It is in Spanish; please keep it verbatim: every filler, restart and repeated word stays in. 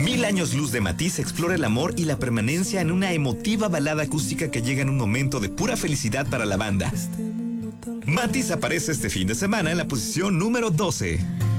Mil años luz de Matiz explora el amor y la permanencia en una emotiva balada acústica que llega en un momento de pura felicidad para la banda. Matiz aparece este fin de semana en la posición número doce.